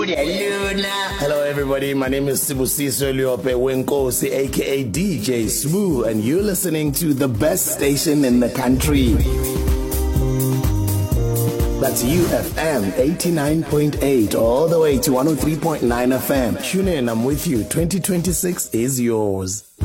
Hello everybody, my name is Sibusiso Lyope Wenkosi aka DJ Smooth, and you're listening to the best station in the country. That's UFM 89.8 all the way to 103.9 FM. Tune in, I'm with you. 2026 is yours.